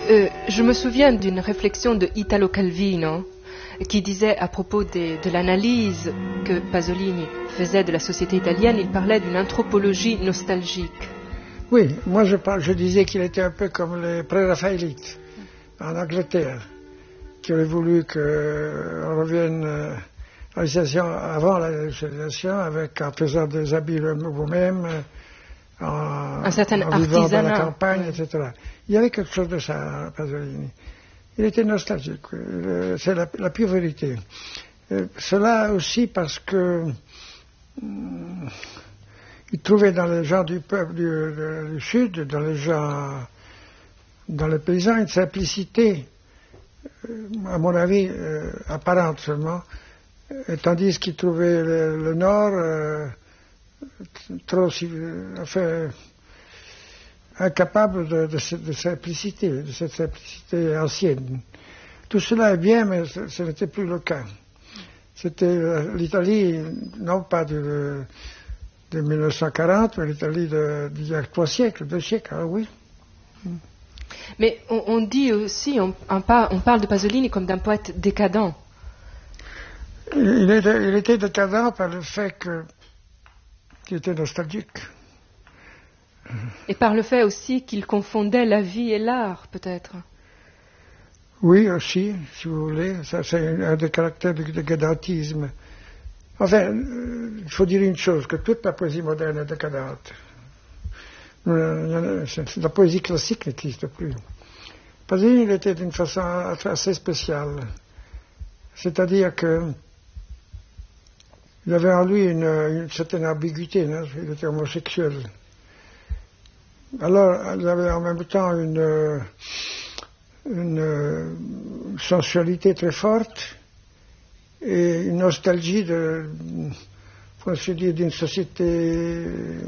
Je me souviens d'une réflexion de Italo Calvino qui disait à propos de l'analyse que Pasolini faisait de la société italienne, il parlait d'une anthropologie nostalgique. Oui, moi je disais qu'il était un peu comme les pré-raphaélites en Angleterre, qui auraient voulu qu'on revienne à la législation, avant la législation, en faisant des habits vous-même, en vivant dans la campagne, etc. Il y avait quelque chose de ça à Pasolini. Il était nostalgique, c'est la pure vérité. Cela aussi parce que il trouvait dans les gens du peuple du Sud, dans les paysans, une simplicité, à mon avis, apparente seulement, tandis qu'il trouvait le Nord trop, incapable de cette simplicité ancienne. Tout cela est bien, mais ce n'était plus le cas. C'était l'Italie, non pas de 1940, mais l'Italie d'il y a 2 siècles, ah oui. Mais on dit aussi, on parle de Pasolini comme d'un poète décadent. Il était décadent par le fait qu'il était nostalgique. Et par le fait aussi qu'il confondait la vie et l'art, peut-être. Oui, aussi, si vous voulez. Ça, c'est un des caractères du décadentisme. Enfin, il faut dire une chose, que toute la poésie moderne est décadente. La poésie classique n'existe plus. Pasolini, il était d'une façon assez spéciale. C'est-à-dire que il avait en lui une certaine ambiguïté, hein? Il était homosexuel. Alors, il avait en même temps une sensualité très forte et une nostalgie d'une société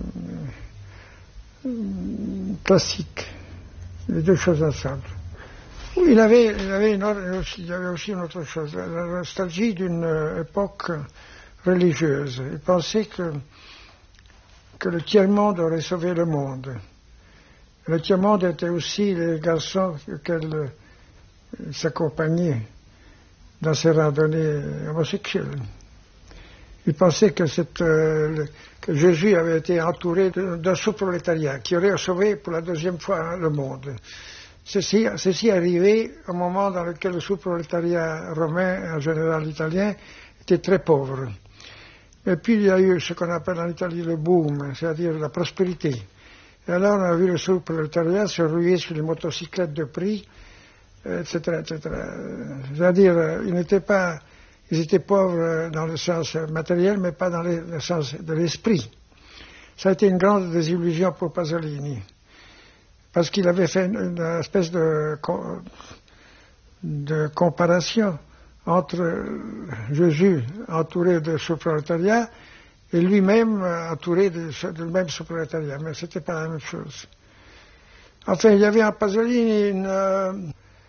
classique. Les deux choses ensemble. Il y avait aussi une autre chose, la nostalgie d'une époque religieuse. Il pensait que le tiers-monde aurait sauvé le monde. Le tiers-monde était aussi les garçons auxquels s'accompagnaient dans ces randonnées homosexuelles. Il pensait que Jésus avait été entouré d'un sous-prolétariat qui aurait sauvé pour la 2e fois le monde. Ceci arrivait au moment dans lequel le sous-prolétariat romain, en général italien, était très pauvre. Et puis il y a eu ce qu'on appelle en Italie le boom, c'est-à-dire la prospérité. Et alors on a vu le sous-prolétariat se ruer sur les motocyclettes de prix, etc., etc. C'est-à-dire, ils étaient pauvres dans le sens matériel, mais pas dans le sens de l'esprit. Ça a été une grande désillusion pour Pasolini, parce qu'il avait fait une espèce de comparaison entre Jésus entouré de sous-prolétariat et lui-même entouré du même sous-prolétariat, mais c'était pas la même chose. Enfin, il y avait en Pasolini une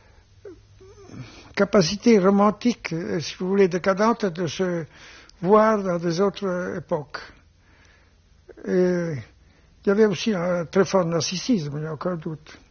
capacité romantique, si vous voulez, décadente, de se voir dans des autres époques. Et il y avait aussi un très fort narcissisme, il n'y a aucun doute.